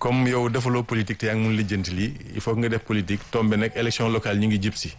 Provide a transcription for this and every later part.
comme yow defaloo politique te yaa ngi mun lijjanti lii il faut que nga def politique tombé nag élection locale ñu ngi jib si.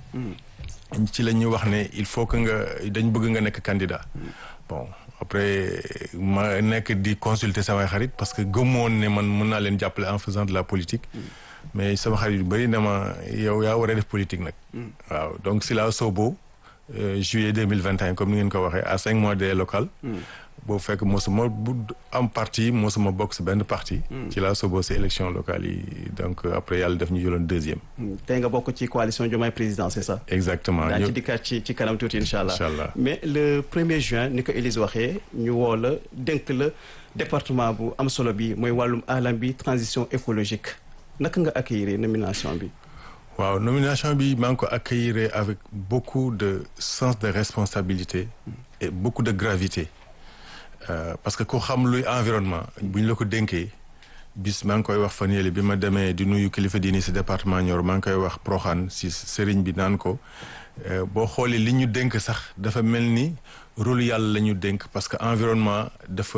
ci la ñu wax ne il faut que dañ bëgg nga nekk candidat. bon après ma nekk di consulter samay xarit parce que gëmmoon ne man mën naa leen jàppale en faisant de la politique. mais sama xarit yu bëri ne ma yow yaa war a def politique nag. waaw donc si la soobo juillet 2021 comme ni ngeen ko waxee à 5 mois des locales. boo fekk mosuma bu am parti mosuma bokk si benn parti. ci la soobo si élection locale yi donc après yàlla def ñu jëloon deuxième. tey nga bokk ci coalition Diomaye président c'est ça. exactement daa ci dikkaat ci kanam tuuti incha allah. incha allah mais le 1er juin ni ko Élise waxee ñu woo la dénk la département bu am solo bi mooy wàllum alam bi transition écologique naka nga accueillir nomination bi. waaw nomination bi maa ngi ko accueillir avec beaucoup de sens de responsabilité et beaucoup de gravité parce que ku xam luy environnement bu ñu la ko dénkee bis maa ngi koy wax fan yële bi ma demee di nuyu kilifa diini si département Nioro maa ngi koy wax Proxaan si sëriñ bi naan ko boo xoolee li ñu dénk sax dafa mel ni rôle yàlla la ñu dénk parce que environnement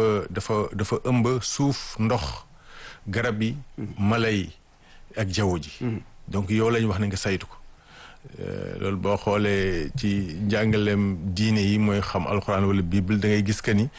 dafa ëmb suuf ndox garab yi mala yi ak jaww ji donc yow lañu wax ne nga saytu ko loolu boo xoolee ci njàngaleem diine yi mooy xam alxuraan wala bible da ngay gis que ni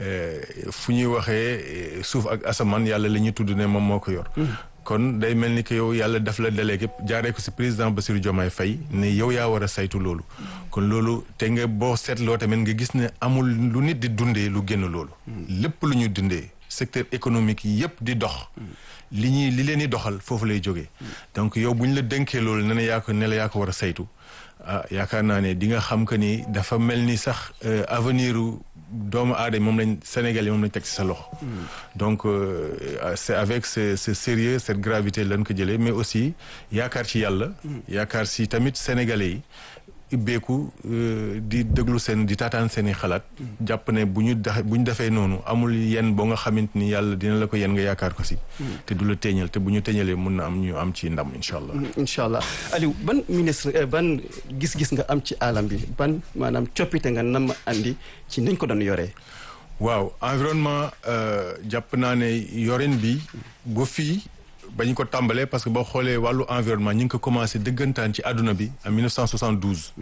fu ñuy waxee suuf ak asamaan yàlla la ñuy tudd ne moom moo ko yor kon day mel ni que yow yàlla daf la délégué jaaree ko si président Bassirou Diomaye Faye ne yow yaa war a saytu loolu kon loolu te nga boo seetloo tamit nga gis ne amul lu nit di dundee lu génn loolu lépp lu ñu dundee secteur économique yi yëpp di dox li leen di doxal foofu lay jógee donc yow bu ñu la dénkee loolu ne la yaa ko war a saytu yaakaar naa ne di nga xam que ni dafa mel ni sax avenir doomu aadama moom lañ Sénégal yi moom lañ teg ci sa loxo donc c'est avec ce sérieux cette gravité lañ ko jëlee mais aussi yaakaar ci yàlla yaakaar si tamit sénégalais yi ibbeeku di déglu di taataan seen i xalaat jàpp ne bu ñu defee noonu amul yenn boo nga xamante ni yàlla dina la ko yenn nga yaakaar ko si te du la teeñal te bu ñu teeñalee mun na am ñu am ci ndam incha allah incha allah Aliou ban ministre ban gis-gis nga am ci alam bi ban maanaam coppite nga nam andi ci niñ ko doon yoree waaw environnement jàpp naa ne yorin bi ba fii ba ñu ko tàmbalee parce que boo xoolee wàllu environnement ñu ngi ko commencé dëggantaan ci àdduna bi en 1972.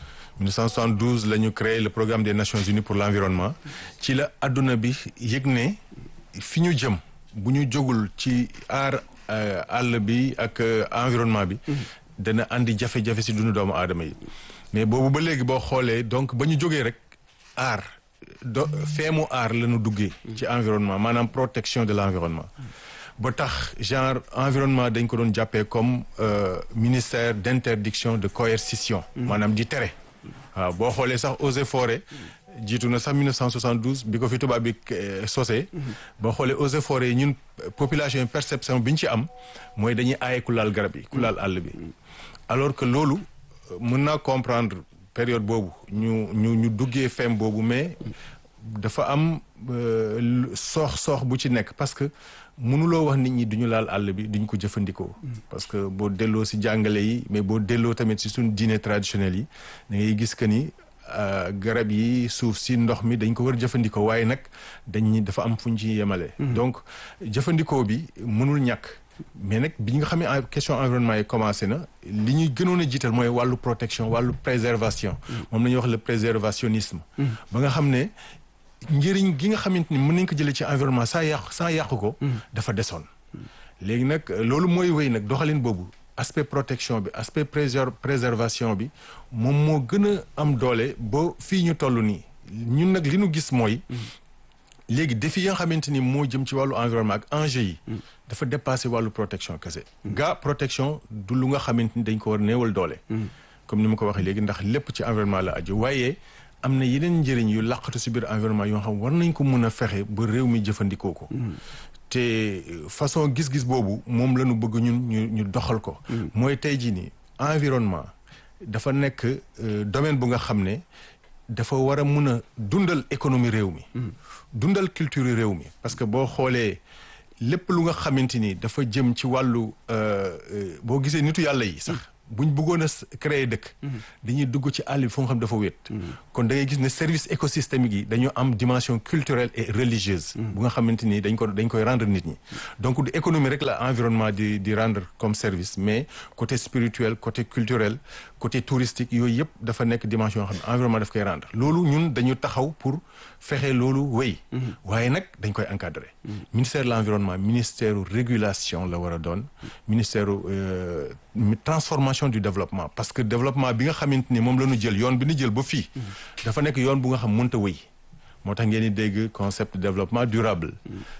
1972 la ñu créé le programme des Nations Unies pour l'environnement ci la àdduna bi yëg ne fi ñu jëm bu ñu jógul ci aar àll bi ak environnement bi. dana andi jafe-jafe si dundu doomu aadama yi. mais boobu ba léegi boo xoolee donc ba ñu jógee rek aar feemu aar la ñu duggee. ci environnement maanaam protection de l'environnement. ba tax genre environnement dañ ko doon jàppee comme ministère d'interdiction de coercition maanaam di tere waaw boo xoolee sax eaux et forêts jiitu na sax 1972 bi ko fi tubaab bi sosee boo xoolee eaux et forêts yi ñun population yi perception bi ñu ci am mooy dañuy aaye ku laal garab yi ku laal àll bi alors que loolu mën naa comprendre période boobu ñu duggee fem boobu mais dafa am soox bu ci nekk parce que mënuloo wax nit ñi duñu laal àll bi duñ ko jëfandikoo parce que boo delloo si jàngale yi mais boo delloo tamit si suñu diine traditionnel yi da ngay gis que ni garab yi suuf si ndox mi dañ ko war a jëfandikoo waaye nag dafa am fuñ ci yemale donc jëfandikoo bi mënul ñàkk mais nag bi nga xam ne question environnement yi commencé na li ñuy gënoon a jiital mooy wàllu protection wàllu préservation moom la ñuy wax le préservationnisme ba nga xam ne njëriñ gi nga xamante ni mën nañ ko jëlee ci environnement sans yàqu ko dafa desoon léegi nag loolu mooy wéy nag doxalin boobu aspect protection bi aspect préservation bi moom moo gën a am doole ba fii ñu toll nii ñun nag li ñu gis mooy léegi défi yi nga xamante ni moo jëm ci wàllu environnement ak enjeu yi dafa dépassé wàllu protection kese protection du lu nga xamante ni dañ ko war néewal doole comme ni ma ko waxee léegi ndax lépp ci environnement la aju waaye am na yeneen njëriñ yu làqatu si biir environnement yoo xam war nañ ko mën a fexe ba réew mi jëfandikoo ko te façon gis-gis boobu moom la ñu bëgg ñu doxal ko mooy tey jii ni environnement dafa nekk domaine bu nga xam ne dafa war a mën a dundal économie réew mi dundal culture réew mi parce que boo xoolee lépp lu nga xamante ni dafa jëm ci wàllu boo gisee nitu yàlla yi sax buñ bëggoon a créer dëkk dañuy dugg ci àll bi fu nga xam dafa wéet kon da ngay gis ne service écosystémique yi dañoo am dimension culturelle et religieuse bu nga xamante ni dañ koy rendre nit ñi donc du économie rek la environnement di rendre comme service mais côté spirituel côté culturel côté touristique yooyu yëpp dafa nekk dimension yoo xam ne environnement daf koy rendre loolu ñun dañu taxaw pour fexe loolu wéy waaye nag dañ koy encadrer ministère de l'environnement ministère régulation la war a doon ministère transformation du développement parce que développement bi nga xamante ni moom la ñu jël yoon bi ñu jël ba fii dafa nekk yoon bu nga xam mënta wéy moo tax ngeen di dégg concept de développement durable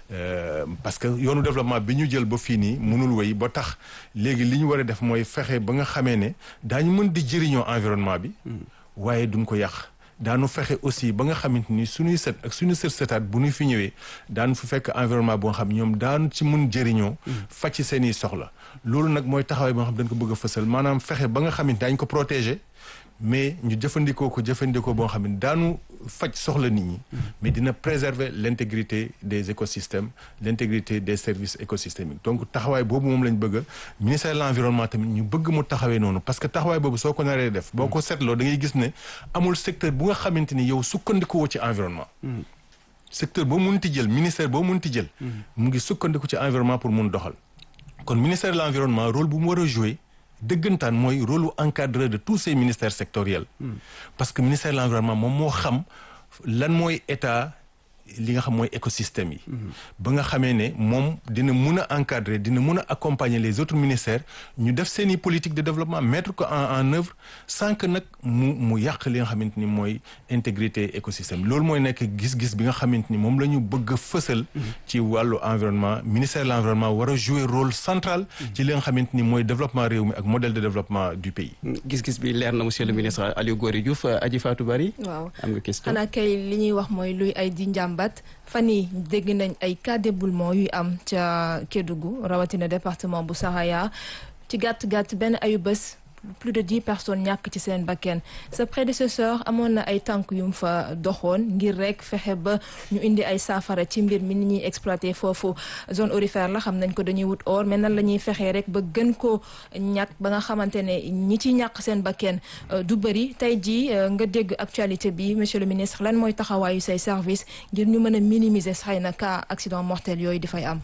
parce que yoonu développement bi ñu jël ba fii nii mënul wéy ba tax léegi li ñu war a def mooy fexe ba nga xamee ne daañu mën di jëriñoo environnement bi waaye duñ ko yàq daanu fexe aussi ba nga xamante ni suñuy set ak suñu setaat bu ñu fi ñëwee daanu fi fekk environnement boo nga xam ñoom daanu ci mun jëriñoo faj ci seen i soxla loolu nag mooy taxawaay boo xam dañ ko bëgg a fësal maanaam fexe ba nga xamante daañu ko protéger mais ñu jëfandikoo boo nga xam ne daanu faj soxla nit ñi mais dina préserver l'intégrité des écosystèmes l'intégrité des services écosystémiques donc taxawaay boobu moom lañ bëgg ministère de l'environnement tamit ñu bëgg mu taxawee noonu parce que taxawaay boobu soo ko naree def boo ko seetloo da ngay gis ne amul secteur bu nga xamante ni yow sukkandikuwoo ci environnement secteur boo mënti jël ministère boo mënti jël mu ngi sukkandiku ci environnement pour mun doxal kon ministère de l'environnement rôle bu mu war a jouer dëggantaan mooy rôle encadreur de tous ces ministères sectoriels parce que ministère de l'environnement moom moo xam lan mooy état li nga xam mooy écosystème yi ba nga xamee ne moom dina mun a encadrer dina mun a accompagner les autres ministères ñu def seeni politique de développement mettre ko en œuvre sans que nag mu yàq li nga xamante ni mooy intégrité écosystème loolu mooy nekk gis-gis bi nga xamante ni moom la ñu bëgg a fësal ci wàllu environnement ministère de l'environnement war a jouer rôle central ci li nga xamante ni mooy développement réew mi ak modèle de développement du pays gis-gis bi leer na monsieur le ministre Aliou Gorée Diouf Adji Fatou Bari waaw am nga question xanaa kay li ñuy wax mooy luy ay di njàmbat fan yii dégg nañ ay cas d'éboulement yuy am ca Kédougou rawatina département bu Saraya ci gàtt benn ayu bés plus de 10 personnes ñàkk ci seen bakken sa prédécesseur amoon na ay tànk yu mu fa doxoon ngir rek fexe ba ñu indi ay saafara ci mbir mi ni ñuy exploiter foofu zone aurifère la xam nañ ko dañuy wut or mais nan la ñuy fexee rek ba gën ko ñàkk ba nga xamante ne ñi ci ñàkk seen bakken du bëri tey jii nga dégg actualité bi monsieur le ministre lan mooy taxawaayu say service ngir ñu mën a minimiser xëy na cas accident mortel yooyu di fay am.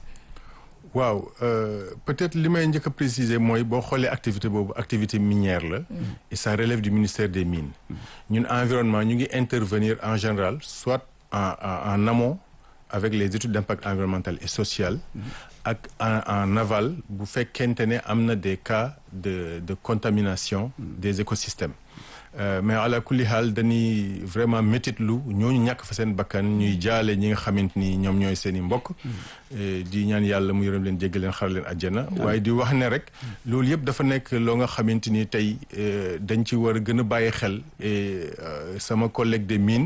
waaw peut-être li may njëkk a préciser mooy boo xoolee activité boobu activité minière la et ça relève du ministère des mines ñun environnement ñu ngi intervenir en général soit en amont avec les études d'impact environnemental et social ak en aval bu fekkente ne am na des cas de contamination des écosystèmes mais ala kulli haal dañuy vraiment métitlu ñooñu ñàkk fa seen bakkan ñuy jaale ñi nga xamante ni ñoom ñooy seen i mbokk di ñaan yàlla mu yërëm leen jéggal leen xar leen àjjana waaye di wax ne rek loolu yëpp dafa nekk loo nga xamante ni tey dañ ci war a gën a bàyyi xel et sama collègue des mines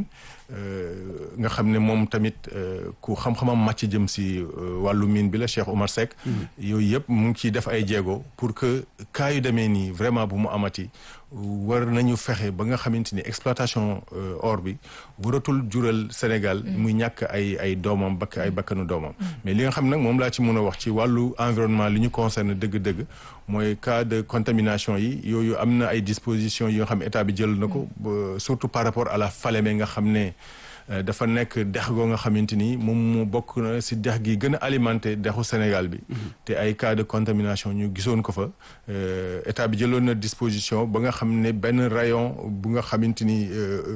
nga xam ne moom tamit ku xam-xamam màcc jëm si wàllu mine bi la Cheikh Oumar Seck yooyu yëpp mu ngi ciy def ay jéego pour que cas yu demee nii vraiment bu mu amati war nañu fexe ba nga xamante ni exploitation or bi waratul jural Sénégal muy ñàkk ay doomam ay bakkanu doomam mais li nga xam nag moom laa ci mën a wax ci wàllu environnement li ñu concerne dëgg-dëgg mooy cas de contamination yi yooyu am na ay dispositions yi nga xam état bi jël na ko surtout par rapport à la Falémé nga xam ne dafa nekk dex goo nga xamante ni moom mu bokk na si dex gi gën a alimenté dexu Sénégal bi te ay cas de contamination ñu gisoon ko fa état bi jëloon na disposition ba nga xam ne benn rayon bu nga xamante ni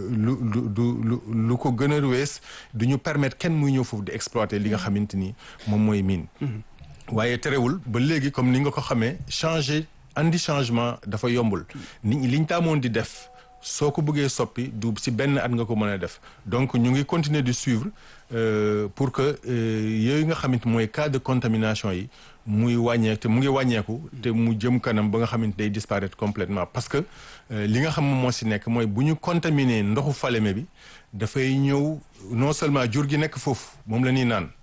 lu ko gën a wees du ñu permettre kenn muy ñëw foofu di exploiter li nga xamante ni moom mooy mine waaye terewul ba léegi comme ni nga ko xamee andi changement dafa yombul nit ñi liñ taamoon di def soo ko bëggee soppi du si benn at nga ko mën a def donc ñu ngi continuer de suivre pour que yooyu nga xamante mooy cas de contamination yi muy wàññeeku te mu ngi wàññeeku te mu jëm kanam ba nga xamante day disparaître complètement parce que li nga xam moo si nekk mooy bu ñu contaminer ndoxu Falémé bi dafay ñëw non seulement jur gi nekk foofu moom la ñuy naan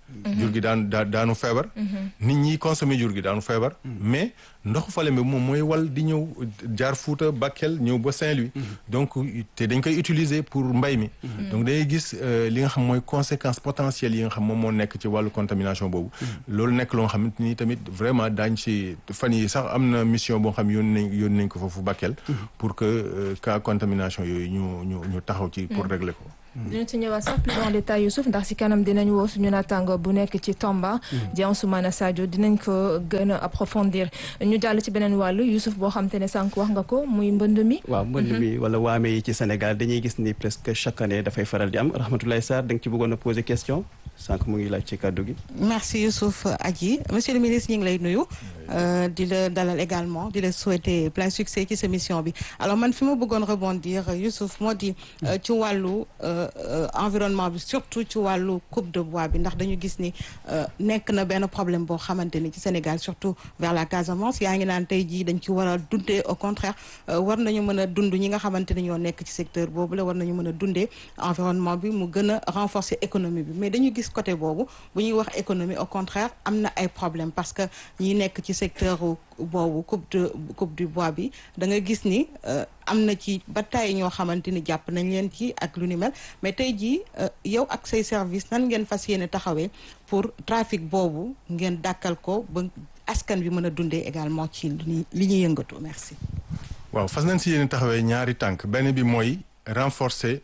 jur gi daanu feebar. nit ñi consommer jur gi daanu feebar. mais ndoxu Falémé moom mooy wal di ñëw jaar Fuuta Bakel ñëw ba Saint-Louis. donc te dañ koy utiliser pour mbay mi. donc day gis li nga xam mooy conséquences potentielles yi nga xam moom moo nekk ci wàllu contamination boobu. loolu nekk loo nga xamante ni tamit vraiment daañ ci fan yi sax am na mission boo xam yónni nañ ko foofu Bakel. pour que cas contamination yooyu ñu taxaw ci pour régler ko. dinañ ci ñëwaat sax plus en détail Youssouf ndax si kanam dinañ woo suñu naataango bu nekk ci Tamba. di Ansoumana Sadio dinañ ko gën a approfondir ñu jàll ci beneen wàllu Youssouf boo xam te ne sànq wax nga ko muy mbënd mi. waaw mbënd mi wala waame yi ci Sénégal dañuy gis ni presque chaque année dafay faral di am Rahmatoulaye Sarr da nga ci bëggoon a poser question sànq mu ngi laaj ci kàddu gi. merci Youssouf Adji monsieur le ministre ñu ngi lay nuyu. di la dalal également di la souhaiter plein succès ci sa mission bi alors man fi ma bëggoon rebondir Youssouf moo di ci wàllu environnement bi surtout ci wàllu coupe de bois bi ndax dañu gis ni nekk na benn problème boo xamante ni ci Sénégal surtout vers la Casamance yaa ngi naan tey jii dañ ci war a dundee au contraire war nañu mën a dund ñi nga xamante ni ñoo nekk ci secteur boobu la war nañu mën a dundee environnement bi mu gën a renforcer économie bi mais dañu gis côté boobu bu ñuy wax économie au contraire am na ay problème parce que ñi nekk ci secteur boobu coupe du bois bi da nga gis ni am na ci ba tey ñoo xamante ni jàpp nañ leen ci ak lu ni mel mais tey jii yow ak say service nan ngeen fas yéene taxawee pour trafic boobu ngeen dàkkal ko ba askan bi mën a dundee également ci li ñuy yëngatu merci. waaw fas nañ si yéene taxawee ñaari tànk benn bi mooy renforcer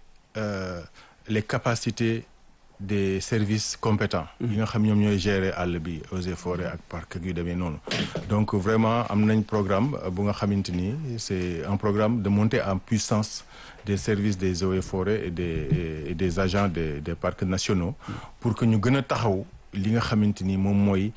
les capacités des services compétents yi nga xam ñoom ñooy gérer àll bi eaux et forêts ak parc yu demee noonu donc vraiment am nañ programme bu nga xamante ni c'est un programme de montée en puissance des services des eaux et forêts et des agents des parcs nationaux pour que ñu gën a taxaw li nga xamante ni moom mooy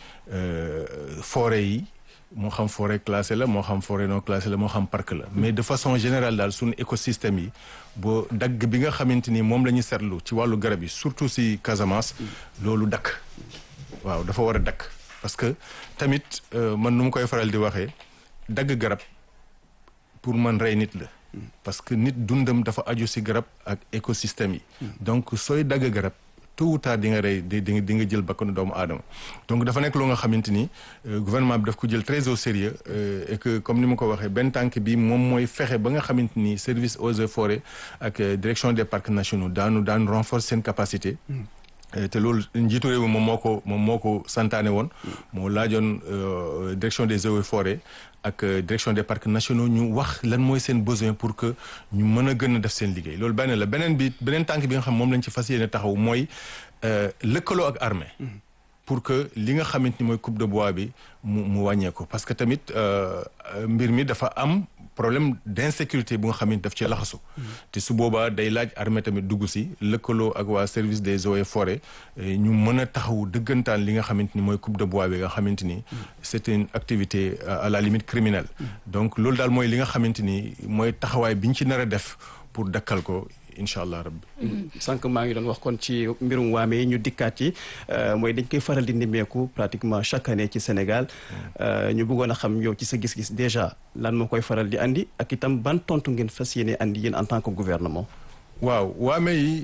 forêt yi moo xam forêt classée la moo xam forêt non classée la moo xam parc la mais de façon générale daal suñu écosystème yi boo dagg bi nga xamante ni moom la ñu seetlu ci wàllu garab yi surtout si Casamance loolu dakk waaw dafa war a dakk parce que tamit man nu mu koy faral di waxee dagg garab pour man rey nit la parce que nit dundam dafa aju si garab ak écosystème yi donc sooy dagg garab tôt ou tard di nga rey di nga jël bakkanu doomu aadama donc dafa nekk loo nga xamante ni gouvernement bi daf ko jël très au sérieux et que comme ni ma ko waxee benn tànk bi moom mooy fexe ba nga xamante ni service eaux et forêts ak direction des parcs nationaux daanu renforcer seen capacité te loolu njiitu réew mi moom moo ko santaane woon moo laajoon direction des eaux et forêts ak direction des parcs nationaux ñu wax lan mooy seen besoin pour que ñu mën a gën a def seen liggéey loolu benn la beneen tànk bi nga xam moom lañ ci fas yéene taxaw mooy lëkkaloo ak armée pour que li nga xamante ni mooy coupe de bois bi mu wàññeeku parce que tamit mbir mi dafa am problème d'insécurité bu nga xam ne daf ci laxasu te su boobaa day laaj armée tamit dugg si lëkkaloo ak waa service des eaux et forêts ñu mën a taxaw dëggantaan li nga xamante ni mooy coupe de bois bi nga xamante ni c'est une activité à la limite criminelle donc loolu daal mooy li nga xamante ni mooy taxawaay bi ñu ci nar a def pour dakkal ko incha allah rabbi. sànq maa ngi doon wax kon ci mbirum waame yi ñu dikkaat yi mooy dañ koy faral di nemmeeku pratiquement chaque année ci Sénégal ñu bëggoon a xam yow ci sa gis-gis déjà lan moo koy faral di andi ak itam ban tontu ngeen fas yéene andi yéen en tant que gouvernement. waaw waame yi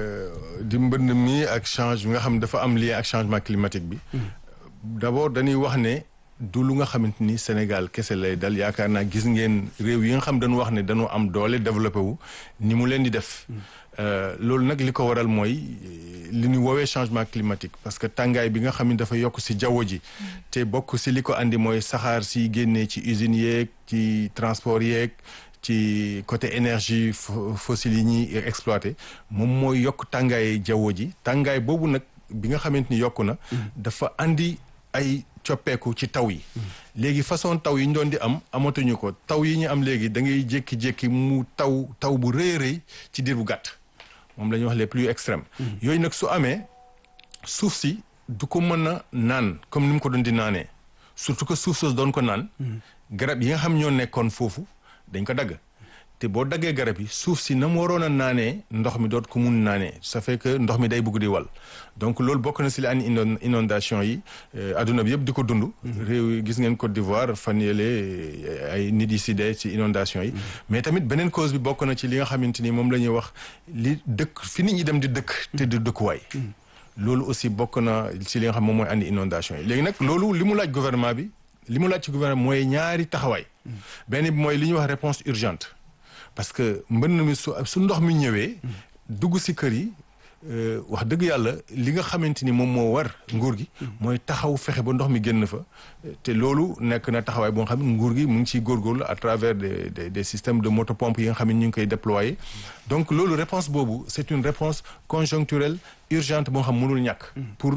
di mbënd mi ak change bi nga xam dafa am lien ak changement climatique bi. d'abord dañuy wax ne. du lu nga xamante ni Sénégal kese lay dal yaakaar naa gis ngeen réew yi nga xam dañu wax ne dañoo am doole développé wu ni mu leen di def loolu nag li ko waral mooy li ñu woowee changement climatique parce que tàngaay bi nga xam ne dafa yokk ci jaww ji te bokk ci li ko andi mooy saxaar si génnee ci usines yeeg ci transport yeeg ci côté énergie fossile yi ñuy exploité moom mooy yokk tàngaay jaww ji tàngaay boobu nag bi nga xamante ni yokku na dafa andi ay coppeeku ci taw yi léegi façon taw yi ñu doon di am amatuñu ko taw yi ñu am léegi da ngay jékki-jékki mu taw bu rëy rëy ci diir bu gàtt moom la ñuy wax les pluies extrêmes yooyu nag su amee suuf si du ko mën a naan comme ni mu ko doon di naanee surtout que suuf soosu doon ko naan garab yi nga xam ñoo nekkoon foofu dañ ko dagg te boo daggee garab yi suuf si na mu waroon a naanee ndox mi doot ko mun naanee ça fait que ndox mi day bugg di wal donc loolu bokk na si li ani inondation yi adduna bi yëpp di ko dund réew yi gis ngeen Côte d'Ivoire fan yële ay nit yi si dee ci inondation yi mais tamit beneen cause bi bokk na ci li nga xamante ni moom la ñuy wax li dëkk fi nit ñi dem di dëkk te du dëkkuwaay loolu aussi bokk na ci li nga xam moom mooy andi inondation yi léegi nag loolu li mu laaj gouvernement bi li mu laaj ci gouvernement mooy ñaari taxawaay benn bi mooy li ñuy wax réponse urgente parce que mbënn mi su ndox mi ñëwee dugg ci kër yi wax dëgg yàlla li nga xamante ni moom moo war nguur gi mooy taxaw fexe ba ndox mi génn fa te loolu nekk na taxawaay boo xam ne nguur gi mu ngi ciy góorgóorlu à travers des systèmes de motopompe yi nga xam ne ñu ngi koy déployer donc loolu réponse boobu c'est une réponse conjoncturelle urgente boo xam mënul ñàkk pour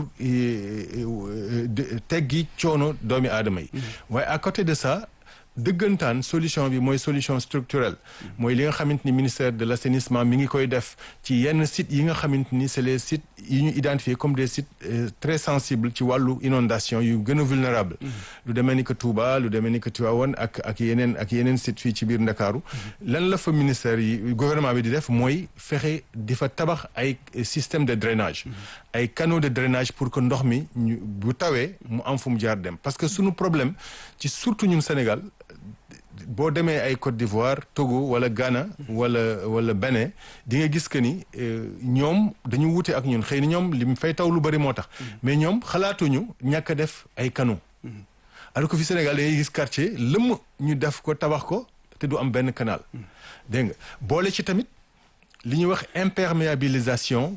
teggi coono doomi aadama yi waaye à côté de ça dëggantaan solution bi mooy solution structurelle mooy li nga xamante ni ministère de l'assainissement mi ngi koy def ci yenn sites yi nga xamante ni c'est les sites yi ñu identifiés comme des sites très sensibles ci wàllu inondation yu gën a vulnérable lu demee ni que Touba lu demee ni que Tivaouane ak yeneen sites fii ci biir Ndakaaru lan la fa ministère yi gouvernement bi di def mooy fexe di fa tabax ay système de drainage ay canaux de drainage pour que ndox mi bu tawee mu am fu mu jaar dem parce que sunu problème ci surtout ñun Sénégal boo demee ay Côte d'Ivoire Togo wala Ghana wala Bénin di nga gis que ni ñoom dañu wute ak ñun xëy na ñoom li mu fay taw lu bari moo tax mais ñoom xalaatuñu ñàkk a def ay canaux alors que fi Sénégal da ngay gis quartier lëmm ñu def ko tabax ko te du am benn canal dégg nga boole ci tamit li ñuy wax imperméabilisation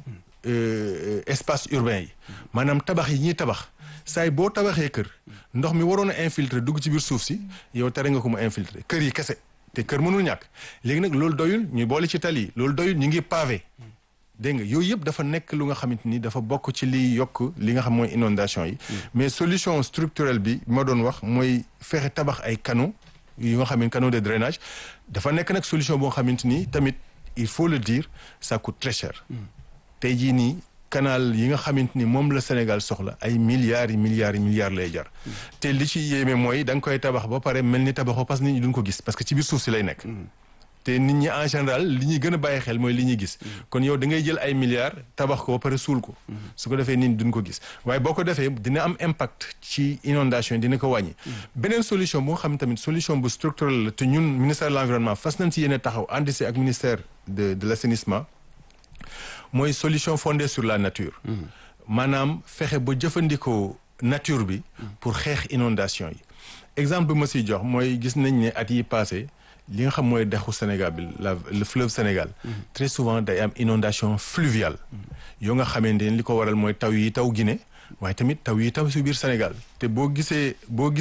espace urbain yi maanaam tabax yi ñuy tabax saay boo tabaxee kër ndox mi waroon a infiltrer dugg ci biir suuf si yow tere nga ko mu infiltrer kër yi kese te kër mënul ñàkk léegi nag loolu doyul ñu boole ci tali yi loolu doyul ñu ngi pavé dégg nga yooyu yëpp dafa nekk lu nga xamante ni dafa bokk ci liy yokk li nga xam mooy inondation yi mais solution structurelle bi ma doon wax mooy fexe tabax ay canaux yu nga xam ne canaux de drainage dafa nekk nag solution boo xamante ni tamit il faut le dire ça coûte très cher tey jii nii canal yi nga xamante ni moom la Sénégal soxla ay milliards lay jar te li ci yéeme mooy da nga koy tabax ba pare mel ni tabaxoo parce que nit ñi duñ ko gis parce que ci biir suuf si lay nekk te nit ñi en général li ñuy gën a bàyyi xel mooy li ñuy gis kon yow da ngay jël ay milliards tabax ko ba pare suul ko su ko defee nit ñi duñ ko gis waaye boo ko defee dina am impact ci inondation dina ko wàññi beneen solution bu nga xam tamit solution bu structurelle la te ñun ministère de l'environnement fas nañ ci yéene taxaw ànd si ak ministère de l'assainissement mooy solution fondée sur la nature maanaam fexe ba jëfandikoo nature bi pour xeex inondation yi exemple bi ma siy jox mooy gis nañ ne at yi passé li nga xam mooy dexu Sénégal bi le fleuve Sénégal très souvent day am inondation fluviale yoo nga xamante ne li ko waral mooy taw yi taw Guinée waaye tamit taw yi taw si biir Sénégal te boo gisee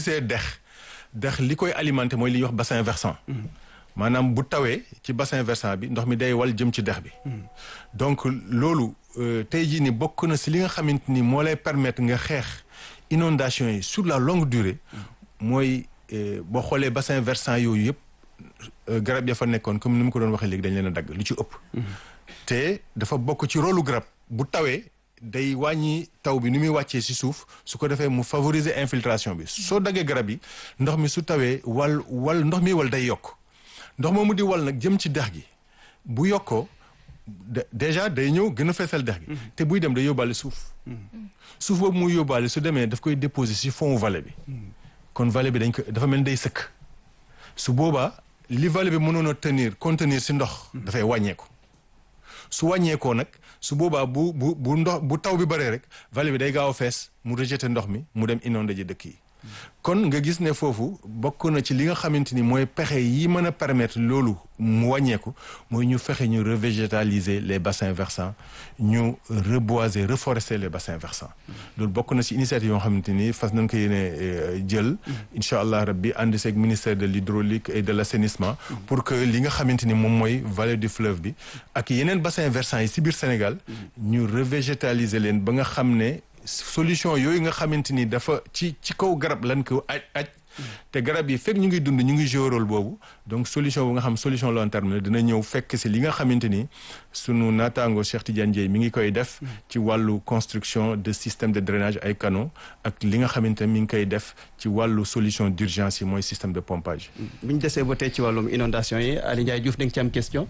dex li koy alimenter mooy li ñuy wax bassin versant maanaam bu tawee ci bassin versant bi ndox mi day wal jëm ci dex bi donc loolu tey jii ni bokk na si li nga xamante ni moo lay permettre nga xeex inondation yi sur la longue durée mooy boo xoolee bassin versant yooyu yëpp garab ya fa nekkoon comme ni mu ko doon waxee léegi dañ leen a dagg lu ci ëpp te dafa bokk ci rôlu garab bu tawee day wàññi taw bi ni muy wàccee ci suuf su ko defee mu favoriser infiltration bi soo daggee garab yi ndox mi su tawee wal ndox mi wal day yokk ndox moomu di wal nag jëm ci dex gi bu yokkoo déjà day ñëw gën a feesal dex gi te buy dem day yóbbaale suuf boobu muy yóbbaale su demee daf koy déposer ci fond vallée bi kon vallée bi dafa mel ni day sëkk su boobaa li vallée bi mënoon a contenir ci ndox dafay wàññeeku su wàññeekoo nag su boobaa bu taw bi bëree rek vallée bi day gaaw a fees mu rejeter ndox mi mu dem inonder ji dëkk yi kon nga gis ne foofu bokk na ci li nga xamante ni mooy pexe yi mën a permettre loolu mu wàññeeku mooy ñu fexe ñu revégétaliser les bassins versants ñu reboiser reforester les bassins versants loolu bokk na ci initiative yoo xamante ni fas nañ ko yéene jël incha allah rabbi ànd seeg ministère de l'hydraulique et de l'assainissement pour que li nga xamante ni moom mooy vallée du fleuve bi ak yeneen bassins versants yi ci biir Sénégal ñu revégétaliser leen ba nga xam ne solution yooyu nga xamante ni dafa ci kaw garab lan ko aj te garab yi fekk ñu ngi dund ñu ngi jouer rôle boobu donc solution bu nga xam solution long terme la dina ñëw fekk si li nga xamante ni sunu naataango Cheikh Tidiane Dièye mi ngi koy def ci wàllu construction de système de drainage ay canaux ak li nga xamante ni mi ngi koy def ci wàllu solution d'urgence yi mooy système de pompage. bu ñu desee ba tey ci wàllum inondation yi Aly Ndiaye Diouf da nga ci am question.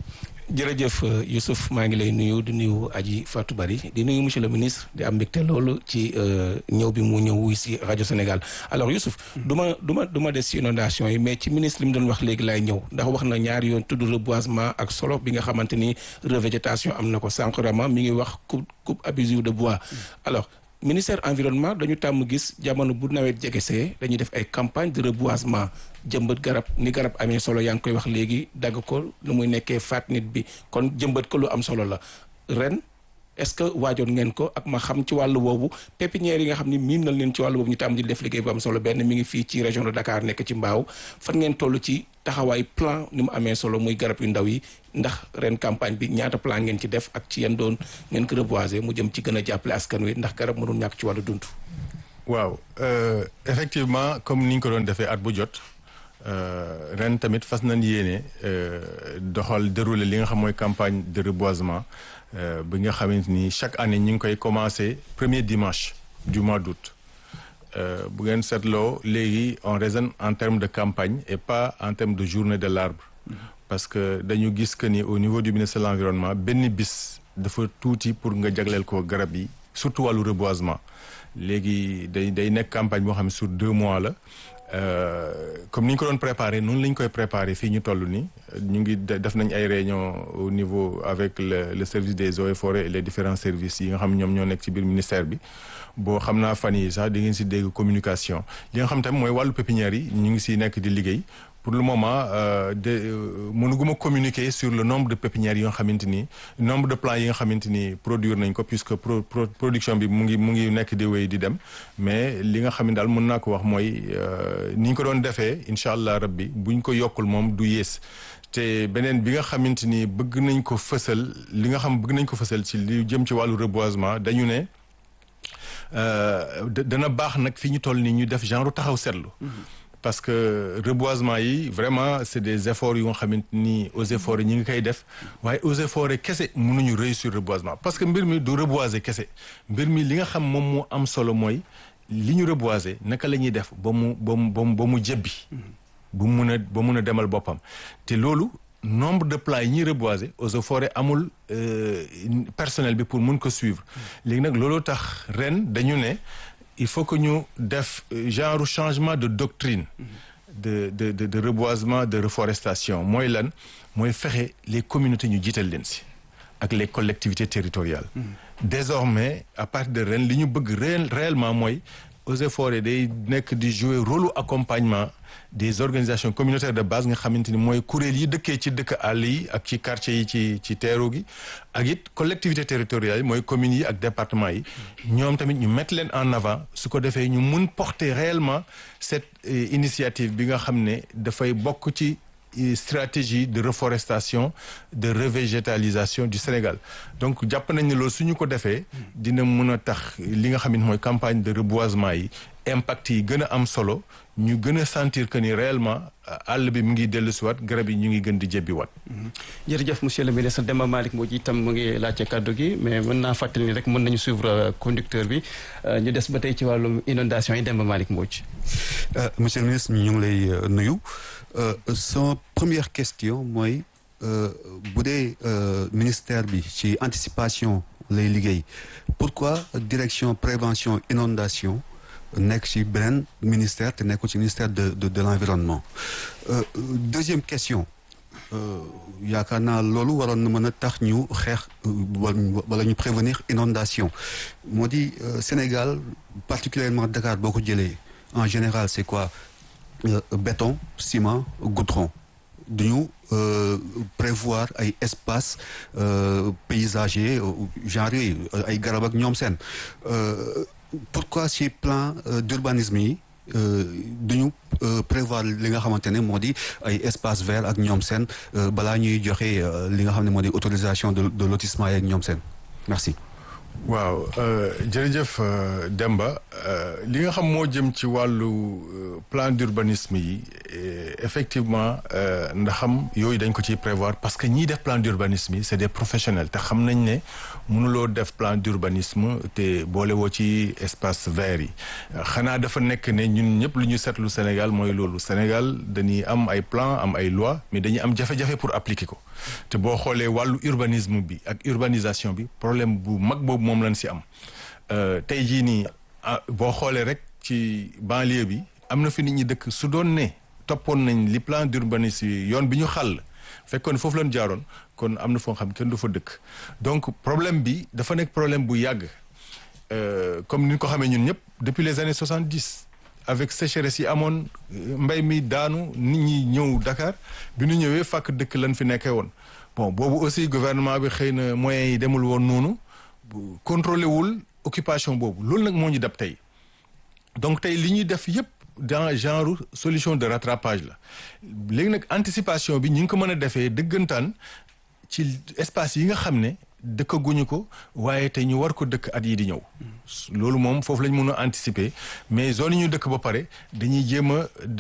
jërëjëf Youssouf maa ngi lay nuyu di nuyu Adji Fatou Bari di nuyu monsieur le ministre di am mbégte loolu ci ñëw bi mu ñëw wuy si rajo Sénégal alors Youssouf du ma des si inondation yi mais ci ministre li mu doon wax léegi laay ñëw ndax wax na ñaari yoon tudd reboisement ak solo bi nga xamante ni revégétation am na ko sànq Rama mi ngi wax coupe abusive de bois alors ministère environnement dañu tàmm gis jamono bu nawet jegesee dañuy def ay campagne de reboisement jëmbat garab ni garab amee solo yaa ngi koy wax léegi dagg ko lu muy nekkee faat nit bi kon jëmbat ko lu am solo la ren est-ce que waajoon ngeen ko ak ma xam ci wàllu boobu pépinière yi nga xam ni miin nañ leen ci wàllu boobu ñu tàmm di def liggéey bu am solo benn mi ngi fii ci région de Dakar nekk ci Mbao fan ngeen toll ci taxawaay plan ni mu amee solo muy garab yu ndaw yi ndax ren campagne bi ñaata plan ngeen ci def ak ci yan doon ngeen ko reboiser mu jëm ci gën a jàppale askan wi ndax garab mënul ñàkk ci wàllu dund. waaw effectivement comme ni ñu ko doon defee at bu jot ren tamit fas nañ yéene dérouler li nga xam mooy campagne de reboisement bi nga xamante ni chaque année ñu ngi koy commencer premier dimanche du mois d'août bu ngeen seetloo léegi on raisonne en termes de campagne et pas en termes de journée de l'arbre parce que dañu gis que ni au niveau du ministère de l'environnement benn bis dafa tuuti pour nga jagleel ko garab yi surtout wàllu reboisement léegi day nekk campagne boo xam ne sur 2 mois la comme ni ñu ko doon préparé noonu la ñu koy préparé fii ñu toll nii ñu ngi def nañ ay réunion au niveau avec le service des eaux et forêts et les différents services yi nga xam ñoom ñoo nekk ci biir ministère bi boo xam naa fan yi sax di ngeen si dégg communication li nga xam tamit mooy wàllu pépinière yi ñu ngi si nekk di liggéey pour le moment mënuguma communiquer sur le nombre de pépinières yi nga xamante ni nombre de plants yi nga xamante ni produire nañ ko puisque production bi mu ngi nekk di wéy di dem mais li nga xam ne daal mën naa ko wax mooy ni ñu ko doon defee incha allah rabbi buñ ko yokkul moom du yées te beneen bi nga xamante ni bëgg nañ ko fësal ci li jëm ci wàllu reboisement dañu ne dana baax nag fi ñu toll nii ñu def genre taxaw seetlu. parce que reboisement yi vraiment c'est des efforts yu nga xamante ni eaux et forêts ñi ngi koy def waaye eaux et forêts kese mënuñu réussir reboisement parce que mbir mi du reboiser kese mbir mi li nga xam moom moo am solo mooy li ñu reboiser naka la ñuy def ba mu jebbi ba mun a demal boppam te loolu nombre de plants yi ñuy reboiser eaux et forêts amul personnel bi pour mun ko suivre léegi nag looloo tax ren dañu ne il faut que ñu def genre changement de doctrine de reboisement de reforestation mooy lan mooy fexe les communautés ñu jiital leen si ak les collectivités territoriales désormais à partir de ren li ñu bëgg réellement mooy eaux et forêts day nekk di jouer rôle accompagnement des organisations communautaires de base nga xamante ni mooy kuréel yi dëkkee ci dëkk àll yi ak ci quartier yi ci teeru gi ak it collectivités territoriales yi mooy communes yi ak départements yi ñoom tamit ñu mettre leen en avant su ko defee ñu mun porter réellement cette initiative bi nga xam ne dafay bokk ci stratégie de reforestation de revégétalisation du Sénégal donc jàpp nañ ne loolu suñu ko defee dina mën a tax li nga xam ne mooy campagne de reboisement yi impact yi gën a am solo ñu gën a sentir que ni réellement àll bi mu ngi dellu si waat garab yi ñu ngi gën di jebbi waat. jërëjëf monsieur le ministre Demba Malick Mbodj itam mu ngi laajte kàddu gi mais mën naa fàttali ni rek mën nañu suivre conducteur bi ñu des ba tey ci wàllum inondation yi Demba Malick Mbodj. monsieur le ministre ñu ngi lay nuyu sama première question mooy bu dee ministère bi ci anticipation lay liggéey pourquoi direction prévention inondation nekk ci beneen ministère te nekkul ci ministère de l'environnement deuxième question yaakaar naa loolu waroon na mën a tax ñu xeex wala ñu prévenir inondation moo di Sénégal particulièrement Dakar boo ko jëlee en général c'est quoi béton ciment goudron duñu prévoir ay espace paysager genre yooyu ay garab ak ñoom seen pourquoi ci plan d'urbanisme yi duñu prévoir li nga xamante ne moo di ay espace vert ak ñoom seen balaa ñuy joxe li nga xam ne moo di autorisation de lotissement yi ak ñoom seen merci. waaw jërëjëf Demba li nga xam moo jëm ci wàllu plan d'urbanisme yi effectivement ndaxam yooyu dañ ko ciy prévoir parce que ñiy def plan d'urbanisme yi c'est des professionnels te xam nañ ne mënuloo def plan d'urbanisme te boole woo ci espace vert yi xanaa dafa nekk ne ñun ñëpp lu ñu seetlu Sénégal mooy loolu Sénégal dañuy am ay plan am ay loi mais dañuy am jafe-jafe pour appliquer ko te boo xoolee wàllu urbanisme bi ak urbanisation bi problème bu mag boobu moom lañ si am tey jii nii boo xoolee rek ci banlieue bi am na fi nit ñi dëkk su doon ne toppoon nañ li plan d'urbanisme yi yoon bi ñu xàll fekkoon foofu lañ jaaroon kon am na foo xam kenn du fa dëkk donc problème bi dafa nekk problème bu yàgg comme ni ñu ko xamee ñun ñëpp depuis les années 70 avec sécheresse yi amoon mbay mi daanu nit ñi ñëw Dakar bi ñu ñëwee fàkk dëkk lañ fi nekkee woon bon boobu aussi gouvernement bi xëy na moyens yi demul woon noonu contrôlé wul occupation boobu loolu nag moo ñu dab tey donc tey li ñuy def yëpp dans genre solution de rattrapage la léegi nag anticipation bi ñu ngi ko mën a defee dëggantaan ci espace yi nga xam ne dëkkaguñu ko waaye te ñu war ko dëkk at yi di ñëw loolu moom foofu lañ mën a anticiper mais zone yi ñu dëkk ba pare dañuy jéem a